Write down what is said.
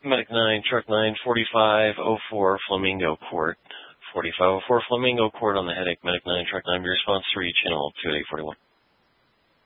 Medic 9, Truck 9, 4504 Flamingo Court. 4504 Flamingo Court on the headache. Medic 9, Truck 9, response 3, channel 2841.